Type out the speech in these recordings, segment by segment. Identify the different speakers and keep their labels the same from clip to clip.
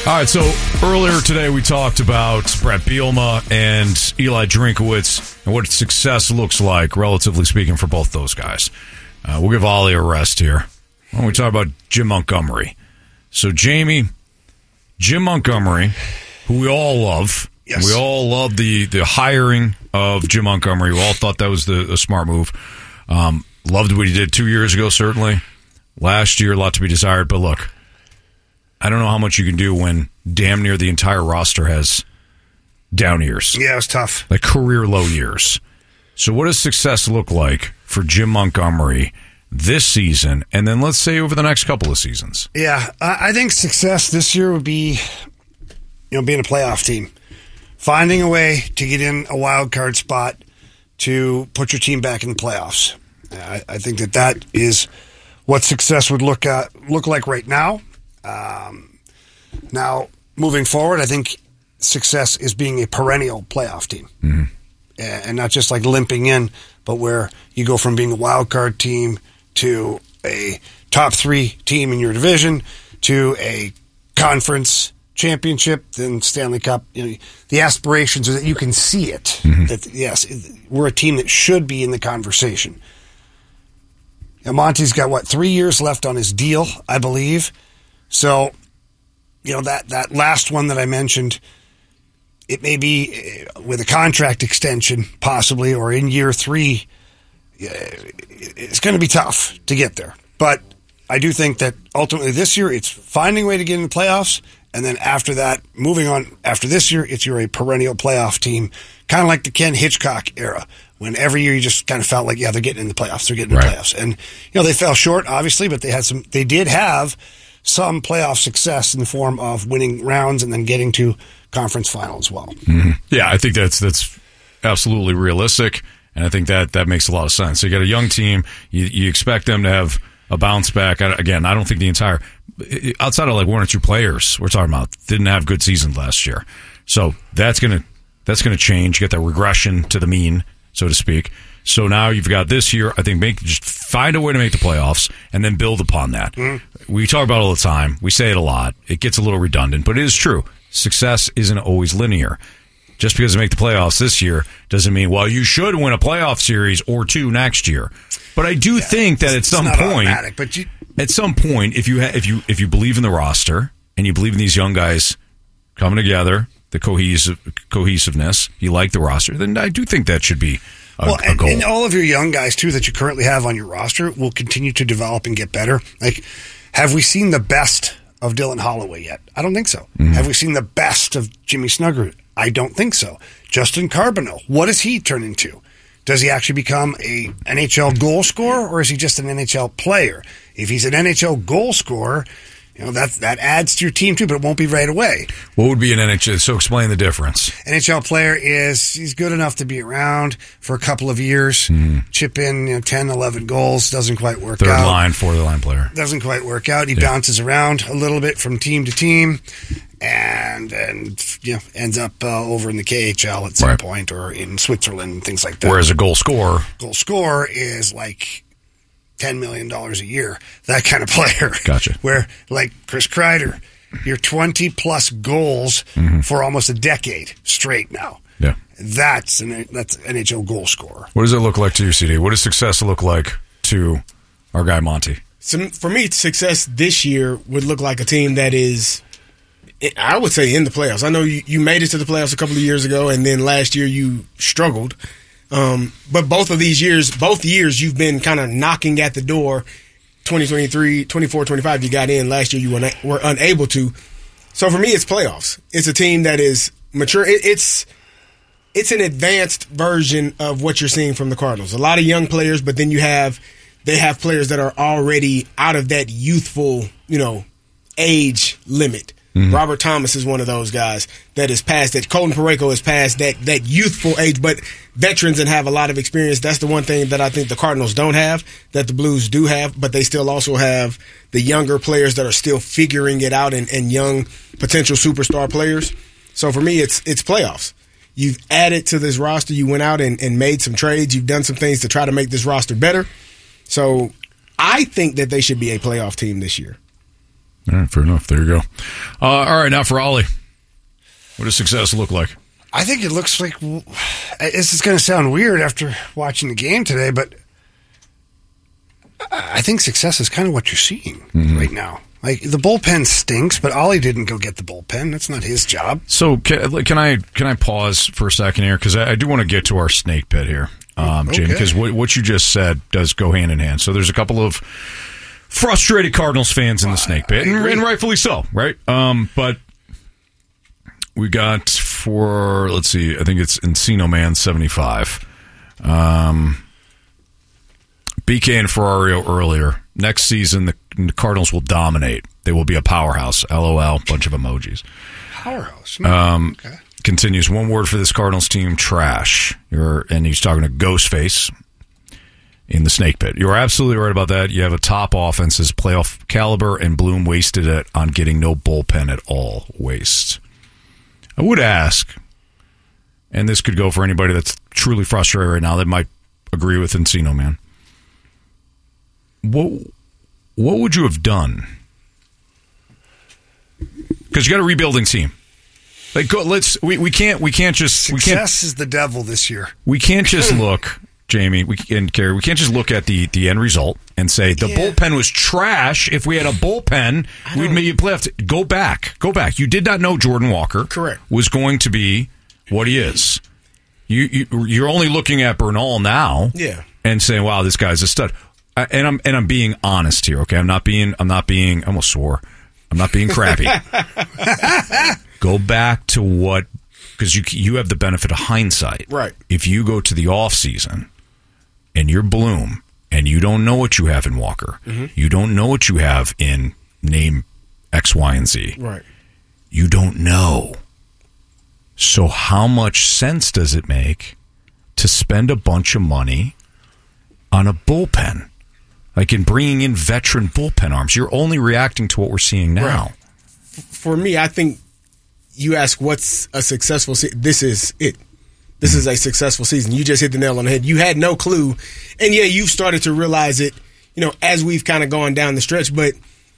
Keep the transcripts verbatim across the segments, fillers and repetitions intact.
Speaker 1: All right, so earlier today we talked about Brett Bielema and Eli Drinkwitz and what success looks like, relatively speaking, for both those guys. Uh, we'll give Ollie a rest here. When we talk about Jim Montgomery. So, Jamie, Jim Montgomery, who we all love.
Speaker 2: Yes.
Speaker 1: We all love the, the hiring of Jim Montgomery. We all thought that was the, the smart move. Um, loved what he did two years ago, certainly. Last year, a lot to be desired. But look, I don't know how much you can do when damn near the entire roster has down years.
Speaker 2: Yeah, it was tough.
Speaker 1: Like career low years. So what does success look like for Jim Montgomery this season, and then let's say over the next couple of seasons?
Speaker 2: Yeah, I think success this year would be, you know, being a playoff team. Finding a way to get in a wild card spot to put your team back in the playoffs. I, I think that that is what success would look at, look like right now. Um, now, moving forward, I think success is being a perennial playoff team. Mm-hmm. And not just like limping in, but where you go from being a wild card team to a top three team in your division to a conference championship, then Stanley Cup. You know, the aspirations are that you can see it. Mm-hmm. That yes, we're a team that should be in the conversation. Now, Monty's got what three years left on his deal, I believe. So, you know that that last one that I mentioned. It may be with a contract extension, possibly, or in year three. It's going to be tough to get there. But I do think that ultimately this year, it's finding a way to get in the playoffs. And then after that, moving on, after this year, it's you're a perennial playoff team, kind of like the Ken Hitchcock era, when every year you just kind of felt like, yeah, they're getting in the playoffs, they're getting in the
Speaker 1: right.
Speaker 2: playoffs. And, you know, they fell short, obviously, but they had some, they did have some playoff success in the form of winning rounds and then getting to conference final as well.
Speaker 1: Mm-hmm. Yeah, I think that's that's absolutely realistic, and I think that that makes a lot of sense. So you got a young team, you, you expect them to have a bounce back. I, again, I don't think the entire, outside of like one or two players we're talking about, didn't have good seasons last year. So that's gonna that's gonna change. You get that regression to the mean, so to speak. So now you've got this year. I think make just find a way to make the playoffs and then build upon that. Mm-hmm. We talk about it all the time. We say it a lot. It gets a little redundant, but it is true. Success isn't always linear. Just because they make the playoffs this year doesn't mean, well, you should win a playoff series or two next year. But I do yeah, think that at some point,
Speaker 2: but you,
Speaker 1: at some point, if you ha- if you if you believe in the roster and you believe in these young guys coming together, the cohesive cohesiveness, you like the roster, then I do think that should be a,
Speaker 2: well, and,
Speaker 1: a goal.
Speaker 2: And all of your young guys too that you currently have on your roster will continue to develop and get better. Like, have we seen the best of Dylan Holloway yet? I don't think so. Mm-hmm. Have we seen the best of Jimmy Snuggerud? I don't think so. Justin Carbonneau, what does he turn into? Does he actually become a N H L goal scorer, or is he just an N H L player? If he's an N H L goal scorer, you know, that that adds to your team too, but it won't be right away.
Speaker 1: What would be an N H L? So explain the difference.
Speaker 2: N H L player is, he's good enough to be around for a couple of years, mm. chip in, you know, ten, eleven goals, doesn't quite work
Speaker 1: Third
Speaker 2: out.
Speaker 1: Third line, fourth line player.
Speaker 2: Doesn't quite work out. He
Speaker 1: yeah.
Speaker 2: bounces around a little bit from team to team and, and you know, ends up uh, over in the K H L at some
Speaker 1: right.
Speaker 2: point or in Switzerland, things like that.
Speaker 1: Whereas a goal scorer.
Speaker 2: Goal scorer is like ten million dollars a year, that kind of player.
Speaker 1: Gotcha.
Speaker 2: Where, like Chris Kreider, you're twenty-plus goals mm-hmm. for almost a decade straight now.
Speaker 1: Yeah.
Speaker 2: That's an that's N H L goal scorer.
Speaker 1: What does it look like to you, C D? What does success look like to our guy Monty?
Speaker 3: So for me, success this year would look like a team that is, I would say, in the playoffs. I know you, you made it to the playoffs a couple of years ago, and then last year you struggled. Um, but both of these years, both years, you've been kind of knocking at the door. twenty twenty-three, twenty-four, twenty-five, you got in. Last year, you were, were unable to. So for me, it's playoffs. It's a team that is mature. It, it's it's an advanced version of what you're seeing from the Cardinals. A lot of young players, but then you have they have players that are already out of that youthful, you know, age limit. Mm-hmm. Robert Thomas is one of those guys that is past that. Colton Parayko is past that that youthful age, but veterans and have a lot of experience. That's the one thing that I think the Cardinals don't have, that the Blues do have, but they still also have the younger players that are still figuring it out and, and young potential superstar players. So for me, it's it's playoffs. You've added to this roster. You went out and, and made some trades. You've done some things to try to make this roster better. So I think that they should be a playoff team this year.
Speaker 1: All right, fair enough. There you go. Uh, all right, now for Ollie. What does success look like?
Speaker 2: I think it looks like, this is going to sound weird after watching the game today, but I think success is kind of what you're seeing mm-hmm. right now. Like, the bullpen stinks, but Ollie didn't go get the bullpen. That's not his job.
Speaker 1: So can, can I can I pause for a second here? Because I, I do want to get to our snake pit here, um, okay. Jamie, because what, what you just said does go hand in hand. So there's a couple of frustrated Cardinals fans in the snake pit, and, and rightfully so, right? Um, but we got for, let's see, I think it's Encino Man seventy-five. Um, B K and Ferrario earlier. Next season, the, the Cardinals will dominate. They will be a powerhouse. LOL, bunch of emojis.
Speaker 2: Powerhouse.
Speaker 1: Um,
Speaker 2: okay.
Speaker 1: Continues, one word for this Cardinals team, trash. You're, and he's talking to Ghostface in the snake pit. You're absolutely right about that. You have a top offense's playoff caliber, and Bloom wasted it on getting no bullpen at all. Waste. I would ask, and this could go for anybody that's truly frustrated right now that might agree with Encino Man. What what would you have done? Because you got a rebuilding team. Like, go, let's we, we can't we can't just
Speaker 2: success
Speaker 1: we can't,
Speaker 2: is the devil this year.
Speaker 1: We can't just look, Jamie. We and Carrie. We can't just look at the, the end result and say the yeah. bullpen was trash. If we had a bullpen, we'd maybe playoff. T- go back, go back. You did not know Jordan Walker
Speaker 3: correct
Speaker 1: was going to be what he is. You, you you're only looking at Bernal now,
Speaker 3: yeah,
Speaker 1: and saying, "Wow, this guy's a stud." I, and I'm and I'm being honest here, okay? I'm not being I'm not being I almost swore. I'm not being crappy. Go back to what, because you you have the benefit of hindsight.
Speaker 3: Right.
Speaker 1: If you go to the off season and you're Bloom and you don't know what you have in Walker, mm-hmm. you don't know what you have in name X, Y, and Z.
Speaker 3: Right.
Speaker 1: You don't know. So how much sense does it make to spend a bunch of money on a bullpen? Like in bringing in veteran bullpen arms, you're only reacting to what we're seeing now.
Speaker 3: Right. For me, I think you ask what's a successful season. This is it. This mm-hmm. is a successful season. You just hit the nail on the head. You had no clue. And yeah, you've started to realize it, you know, as we've kind of gone down the stretch. But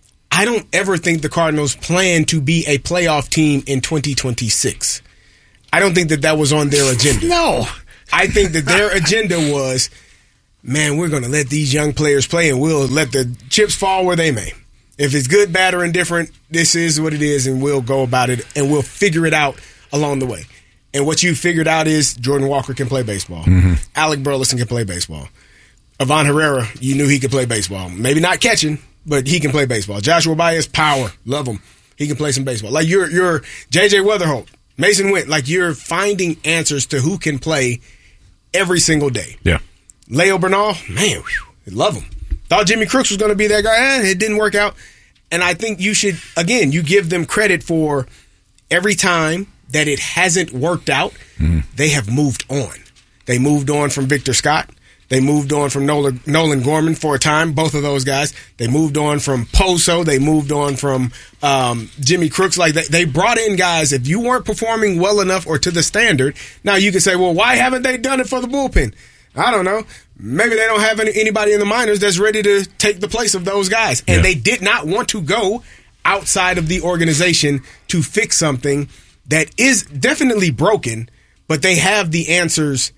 Speaker 3: I don't ever think the Cardinals plan to be a playoff team in twenty twenty-six. I don't think that that was on their agenda.
Speaker 2: No.
Speaker 3: I think that their agenda was, man, we're going to let these young players play and we'll let the chips fall where they may. If it's good, bad, or indifferent, this is what it is, and we'll go about it, and we'll figure it out along the way. And what you figured out is Jordan Walker can play baseball. Mm-hmm. Alec Burleson can play baseball. Ivan Herrera, you knew he could play baseball. Maybe not catching, but he can play baseball. Joshua Baez, power. Love him. He can play some baseball. Like you're, you're J J Weatherholt, Mason Went. Like you're finding answers to who can play every single day.
Speaker 1: Yeah.
Speaker 3: Leo Bernal, man, whew, love him. Thought Jimmy Crooks was going to be that guy. Eh, it didn't work out. And I think you should, again, you give them credit for every time that it hasn't worked out, mm. they have moved on. They moved on from Victor Scott. They moved on from Nolan, Nolan Gorman for a time, both of those guys. They moved on from Poso. They moved on from um, Jimmy Crooks. Like they, they brought in guys, if you weren't performing well enough or to the standard, now you can say, well, why haven't they done it for the bullpen? I don't know. Maybe they don't have any, anybody in the minors that's ready to take the place of those guys. And yeah. they did not want to go outside of the organization to fix something that is definitely broken, but they have the answers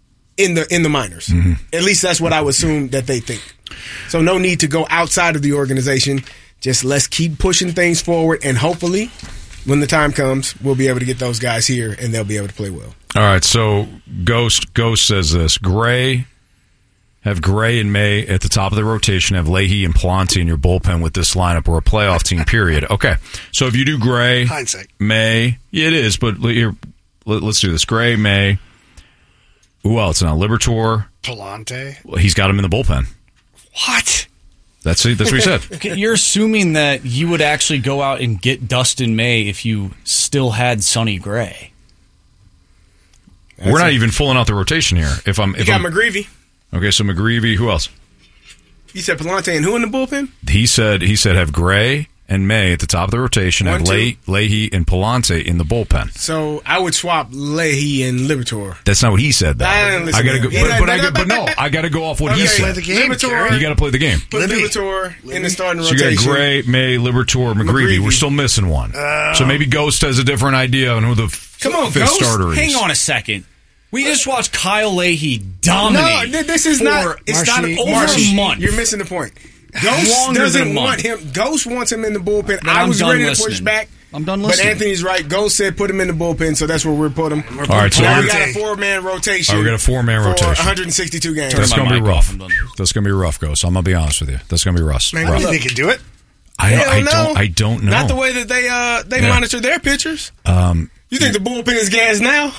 Speaker 3: in the in the minors. Mm-hmm. At least that's what I would assume that they think. So no need to go outside of the organization. Just let's keep pushing things forward, and hopefully when the time comes, we'll be able to get those guys here and they'll be able to play well.
Speaker 1: All right, so Ghost Ghost says this. Gray, have Gray and May at the top of the rotation, have Leahy and Palante in your bullpen with this lineup. We're a playoff team, period. Okay, so if you do Gray,
Speaker 2: hindsight.
Speaker 1: May, yeah, it is, but here, let's do this. Gray, May, who else now? Liberatore.
Speaker 2: Palante.
Speaker 1: Well, he's got him in the bullpen.
Speaker 2: What?
Speaker 1: That's it. That's what he said.
Speaker 4: Okay, you're assuming that you would actually go out and get Dustin May if you still had Sonny Gray.
Speaker 1: That's We're not it. even filling out the rotation here. If I'm, if
Speaker 3: you got
Speaker 1: I'm,
Speaker 3: McGreevy.
Speaker 1: Okay, so McGreevy. Who else?
Speaker 3: You said Palante and who in the bullpen?
Speaker 1: He said he said have Gray and May at the top of the rotation,
Speaker 3: One,
Speaker 1: and Leahy, Leahy and Palante in the bullpen.
Speaker 3: So I would swap Leahy and Liberatore.
Speaker 1: That's not what he said, though.
Speaker 3: I didn't listen
Speaker 1: I gotta
Speaker 3: to
Speaker 1: go,
Speaker 3: him.
Speaker 1: but, but, I, but no, I got to go off what he
Speaker 3: Okay,
Speaker 1: said.
Speaker 2: Play the game,
Speaker 3: Liberatore.
Speaker 2: Jerry.
Speaker 1: You got to play the game.
Speaker 3: Put
Speaker 2: Libby.
Speaker 3: Liberatore in the starting
Speaker 1: So you
Speaker 3: rotation.
Speaker 1: got Gray, May, Liberatore, McGreevy.
Speaker 3: McGreevy.
Speaker 1: We're still missing one.
Speaker 2: Uh,
Speaker 1: so maybe Ghost has a different idea on who the f-
Speaker 3: Come on,
Speaker 1: fifth
Speaker 3: Ghost.
Speaker 1: starter is.
Speaker 4: Hang on a second. We just watched Kyle Leahy dominate.
Speaker 3: No, th- this is
Speaker 4: for
Speaker 3: not. It's not
Speaker 2: Marshy-
Speaker 3: over
Speaker 4: Marshy.
Speaker 3: a month. You're missing the point. Ghost
Speaker 4: Longer
Speaker 3: doesn't
Speaker 4: than a
Speaker 3: want
Speaker 4: month.
Speaker 3: him. Ghost wants him in the bullpen.
Speaker 4: Then
Speaker 3: I
Speaker 4: I'm
Speaker 3: was
Speaker 4: done
Speaker 3: ready to
Speaker 4: listening.
Speaker 3: push back.
Speaker 4: I'm done
Speaker 3: But
Speaker 4: listening.
Speaker 3: Anthony's right. Ghost said put him in the bullpen, so that's where we're putting him.
Speaker 1: All right, so
Speaker 3: now
Speaker 1: we're
Speaker 3: we
Speaker 1: gonna-
Speaker 3: got a four-man rotation.
Speaker 1: All right, we got a four-man
Speaker 3: for
Speaker 1: rotation.
Speaker 3: one hundred sixty-two games.
Speaker 4: Turn
Speaker 1: That's
Speaker 4: my
Speaker 1: going to be
Speaker 4: mic
Speaker 1: rough.
Speaker 4: off. I'm done.
Speaker 1: That's going to be rough, Ghost. I'm going to be honest with you. That's going to be rough.
Speaker 3: Man,
Speaker 2: I
Speaker 1: rough.
Speaker 2: think they can do it.
Speaker 1: I,
Speaker 3: Hell
Speaker 1: I
Speaker 3: no.
Speaker 1: don't. I don't know.
Speaker 3: Not the way that they uh they
Speaker 1: Yeah.
Speaker 3: monitor their pitchers.
Speaker 1: Um,
Speaker 3: You think the bullpen is gas now?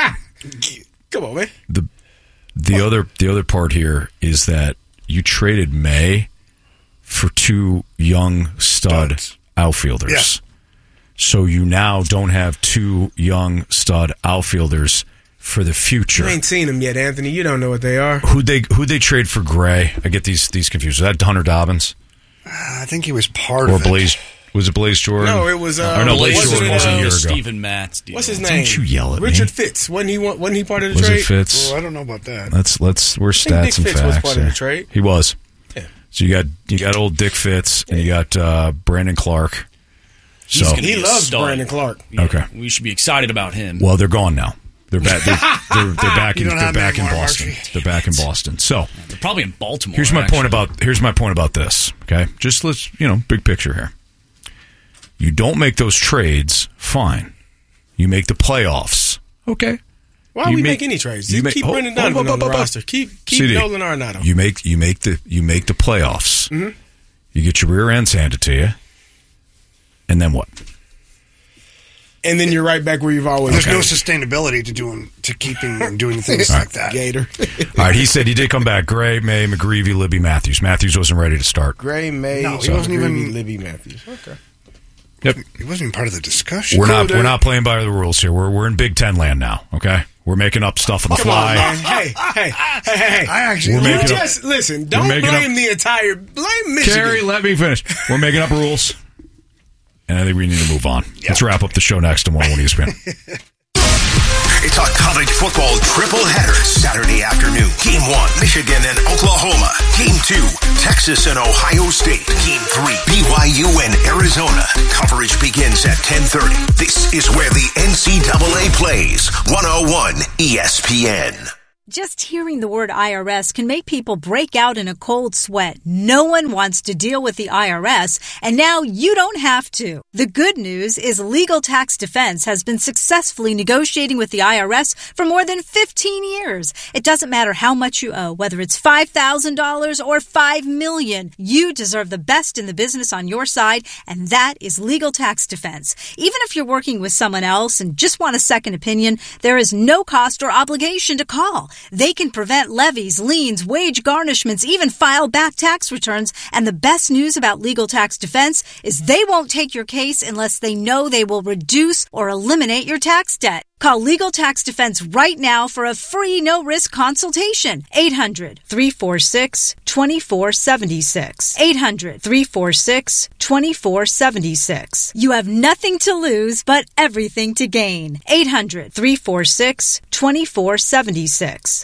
Speaker 3: Come on, man.
Speaker 1: the the other the other part here is that you traded May for two young stud
Speaker 2: Studs.
Speaker 1: outfielders.
Speaker 2: Yeah.
Speaker 1: So you now don't have two young stud outfielders for the future.
Speaker 3: You ain't seen them yet, Anthony. You don't know what they are.
Speaker 1: Who they who they trade for Gray? I get these these confused. Was that Hunter Dobbins
Speaker 2: I think he was part
Speaker 1: or
Speaker 2: of
Speaker 1: Blaze? Was it Blaze Jordan?
Speaker 3: No, it was, uh,
Speaker 1: or no, Blaze
Speaker 3: wasn't
Speaker 1: Jordan
Speaker 3: it,
Speaker 1: was a
Speaker 3: uh,
Speaker 1: year ago.
Speaker 4: Stephen Matz deal.
Speaker 3: What's his
Speaker 1: Don't
Speaker 3: name?
Speaker 1: you yell at me.
Speaker 3: Richard Fitz. Wasn't he? one- Wasn't he part of the
Speaker 1: Was
Speaker 3: trade?
Speaker 1: it Fitz?
Speaker 2: Oh, I don't know about that.
Speaker 1: Let's let's we're
Speaker 3: think
Speaker 1: stats
Speaker 3: Dick
Speaker 1: and
Speaker 3: Fitz
Speaker 1: facts.
Speaker 3: was part of the
Speaker 1: here.
Speaker 3: trade.
Speaker 1: He was.
Speaker 3: Yeah.
Speaker 1: So you got you got old Dick Fitz and you got uh, Brandon Clark.
Speaker 4: He's
Speaker 1: So
Speaker 4: gonna
Speaker 3: He
Speaker 4: be a
Speaker 3: loves
Speaker 4: stud.
Speaker 3: Brandon Clark.
Speaker 4: Yeah,
Speaker 1: Okay.
Speaker 4: we should be excited about him.
Speaker 1: well, they're gone now. They're back. They're, they're, they're back
Speaker 2: You
Speaker 1: in.
Speaker 2: don't
Speaker 1: They're
Speaker 2: have
Speaker 1: back in
Speaker 2: anymore,
Speaker 1: Boston.
Speaker 2: Marshy.
Speaker 1: They're back in Boston. So
Speaker 4: They're probably in Baltimore.
Speaker 1: here's my
Speaker 4: actually.
Speaker 1: point about here's my point about this. Okay, just let's you know big picture here. You don't make those trades, fine. You make the playoffs, okay.
Speaker 3: Why do
Speaker 1: You
Speaker 3: we
Speaker 1: make-
Speaker 3: make any trades?
Speaker 1: you
Speaker 3: Just
Speaker 1: make-
Speaker 3: keep
Speaker 1: oh,
Speaker 3: Brendan
Speaker 1: oh,
Speaker 3: Donovan
Speaker 1: oh,
Speaker 3: on the
Speaker 1: oh, oh, oh.
Speaker 3: roster. Keep keep
Speaker 1: C D,
Speaker 3: Nolan Arenado.
Speaker 1: You make you make the you make the playoffs.
Speaker 3: Mm-hmm.
Speaker 1: You get your rear ends handed to you, and then what?
Speaker 3: and then you're right back where you've always
Speaker 2: There's
Speaker 3: been.
Speaker 2: no sustainability to doing to keeping and doing things like that.
Speaker 3: Gator.
Speaker 1: All right, he said he did come back. Gray, May, McGreevy, Libby, Matthews. Matthews wasn't ready to start.
Speaker 3: Gray, May,
Speaker 2: No, he wasn't
Speaker 3: McGreevy,
Speaker 2: even-
Speaker 3: Libby Matthews. Okay.
Speaker 1: Yep.
Speaker 2: He wasn't even part of the discussion.
Speaker 1: We're not
Speaker 3: dude.
Speaker 1: we're not playing by the rules here. We're we're in Big Ten land now. Okay, we're making up stuff on the
Speaker 3: Come on,
Speaker 1: fly.
Speaker 3: man. Hey, hey, hey, hey, hey.
Speaker 2: I actually
Speaker 1: We're
Speaker 3: You
Speaker 1: making up-
Speaker 3: just listen. Don't
Speaker 1: making
Speaker 3: blame
Speaker 1: up-
Speaker 3: the entire. Blame Michigan.
Speaker 1: Carrie, let me finish. We're making up rules, and I think we need to move on. Let's wrap up the show next tomorrow when E S P N.
Speaker 5: It's a college football triple header Saturday afternoon. Game one, Michigan and Oklahoma. Game two, Texas and Ohio State. Game three, B Y U and Arizona. Coverage begins at ten thirty. This is where the N C double A plays. one oh one E S P N.
Speaker 6: Just hearing the word I R S can make people break out in a cold sweat. No one wants to deal with the I R S, and now you don't have to. The good news is Legal Tax Defense has been successfully negotiating with the I R S for more than fifteen years. It doesn't matter how much you owe, whether it's five thousand dollars or five million dollars. You deserve the best in the business on your side, and that is Legal Tax Defense. Even if you're working with someone else and just want a second opinion, there is no cost or obligation to call. They can prevent levies, liens, wage garnishments, even file back tax returns. And the best news about Legal Tax Defense is they won't take your case unless they know they will reduce or eliminate your tax debt. Call Legal Tax Defense right now for a free no-risk consultation. eight hundred, three four six, two four seven six. eight hundred, three four six, two four seven six. You have nothing to lose but everything to gain. eight hundred, three four six, two four seven six.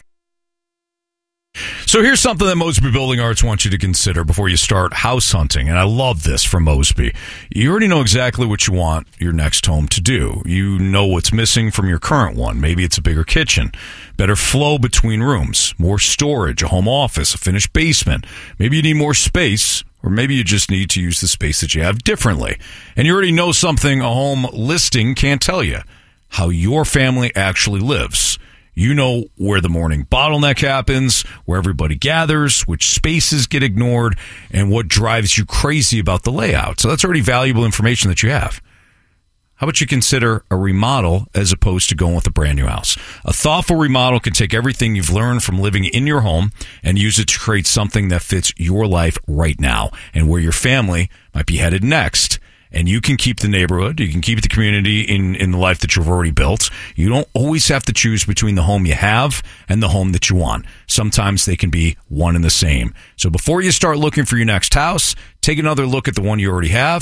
Speaker 1: So here's something that Mosby Building Arts wants you to consider before you start house hunting. And I love this from Mosby. You already know exactly what you want your next home to do. You know what's missing from your current one. Maybe it's a bigger kitchen, better flow between rooms, more storage, a home office, a finished basement. Maybe you need more space, or maybe you just need to use the space that you have differently. And you already know something a home listing can't tell you: how your family actually lives. You know where the morning bottleneck happens, where everybody gathers, which spaces get ignored, and what drives you crazy about the layout. So that's already valuable information that you have. How about you consider a remodel as opposed to going with a brand new house? A thoughtful remodel can take everything you've learned from living in your home and use it to create something that fits your life right now and where your family might be headed next. And you can keep the neighborhood, you can keep the community in, in the life that you've already built. You don't always have to choose between the home you have and the home that you want. Sometimes they can be one and the same. So before you start looking for your next house, take another look at the one you already have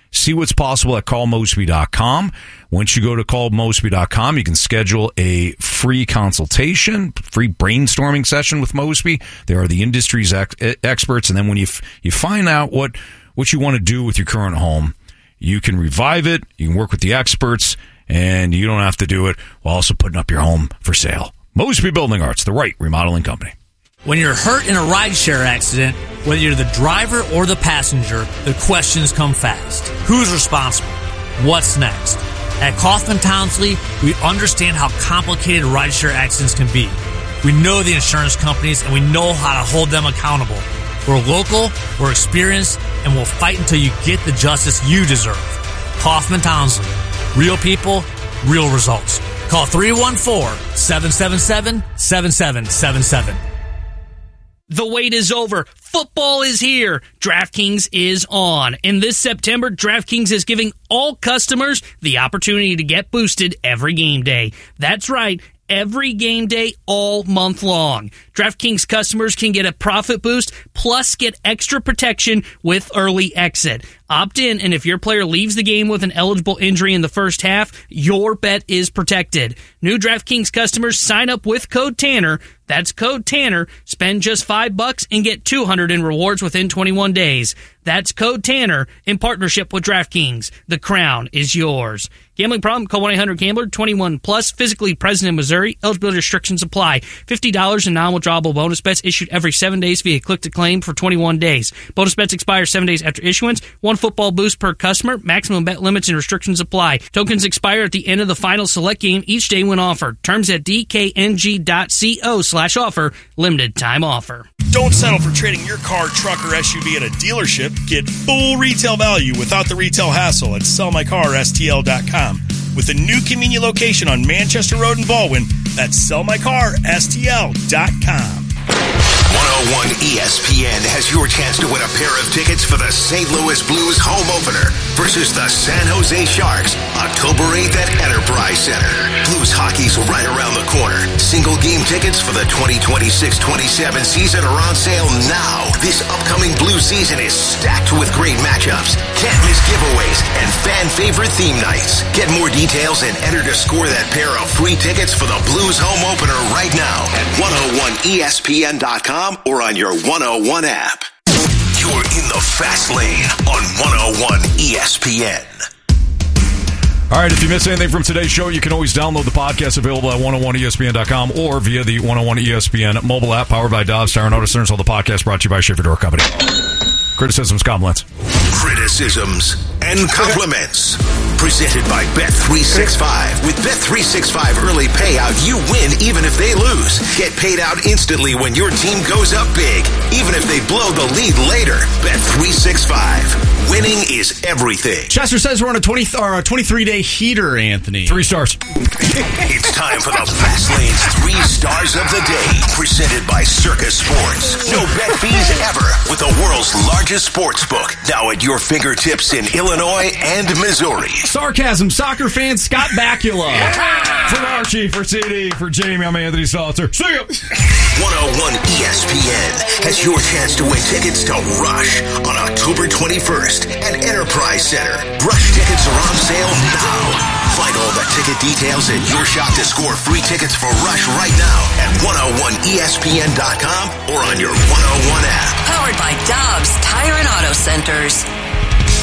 Speaker 1: See what's possible at call mosby dot com. Once you go to call mosby dot com, you can schedule a free consultation, free brainstorming session with Mosby. They are the industry's ex- experts. And then when you f- you find out what, what you want to do with your current home, you can revive it, you can work with the experts, and you don't have to do it while also putting up your home for sale. Mosby Building Arts, the right remodeling company.
Speaker 7: When you're hurt in a rideshare accident, whether you're the driver or the passenger, the questions come fast. Who's responsible? What's next? At Kaufman Townsley, we understand how complicated rideshare accidents can be. We know the insurance companies, and we know how to hold them accountable. We're local, we're experienced, and we'll fight until you get the justice you deserve. Kaufman Townsley. Real people, real results. Call three one four, seven seven seven, seven seven seven seven.
Speaker 8: The wait is over. Football is here. DraftKings is on. And this September, DraftKings is giving all customers the opportunity to get boosted every game day. That's right. Every game day all month long. DraftKings customers can get a profit boost plus get extra protection with early exit. Opt in, and if your player leaves the game with an eligible injury in the first half, your bet is protected. New DraftKings customers sign up with code Tanner. That's code Tanner. Spend just five bucks and get two hundred in rewards within twenty-one days. That's code Tanner in partnership with DraftKings. The crown is yours. Gambling problem? Call one eight hundred gambler. twenty-one plus. Physically present in Missouri. Eligibility restrictions apply. fifty dollars in non-withdrawable bonus bets issued every seven days via click to claim for twenty-one days. Bonus bets expire seven days after issuance. One football boost per customer. Maximum bet limits and restrictions apply. Tokens expire at the end of the final select game each day when offered. Terms at d k n g dot co slash offer. Limited time offer.
Speaker 9: Don't settle for trading your car, truck, or S U V at a dealership. Get full retail value without the retail hassle at sell my car s t l dot com. With a new convenient location on Manchester Road in Baldwin, that's sell my car s t l dot com.
Speaker 5: one oh one E S P N has your chance to win a pair of tickets for the Saint Louis Blues home opener versus the San Jose Sharks, October eighth at Enterprise Center. Blues hockey's right around the corner. Single game tickets for the twenty twenty-six twenty-seven season are on sale now. This upcoming Blues season is stacked with great matchups, can't miss giveaways, and fan favorite theme nights. Get more details and enter to score that pair of free tickets for the Blues home opener right now at one oh one E S P N dot com or on your one oh one app. You're in the fast lane on one oh one E S P N.
Speaker 1: All right, if you missed anything from today's show, you can always download the podcast available at one oh one E S P N dot com or via the one oh one E S P N mobile app powered by Dobbs Tire and Auto Centers. All the podcast brought to you by Schaefer Door Company. Criticisms, compliments.
Speaker 5: Criticisms and compliments. Presented by Bet three sixty-five. With Bet three sixty-five early payout, you win even if they lose. Get paid out instantly when your team goes up big, even if they blow the lead later. Bet three sixty-five. Winning is everything.
Speaker 4: Chester says we're on a twenty or a twenty-three day heater, Anthony.
Speaker 1: Three stars.
Speaker 5: It's time for the Fast Lane's Three Stars of the Day. Presented by Circus Sports. No bet fees ever with the world's largest sports book. Now at your fingertips in Illinois and Missouri.
Speaker 4: Sarcasm, soccer fan Scott Bakula.
Speaker 1: For Archie, for C D, for Jamie, I'm Anthony Salter. See ya!
Speaker 5: one oh one E S P N has your chance to win tickets to Rush on October twenty-first at Enterprise Center. Rush tickets are on sale now. Find all the ticket details and your shot to score free tickets for Rush right now at one oh one E S P N dot com or on your one oh one app.
Speaker 10: Powered by Dobbs Tire and Auto Centers.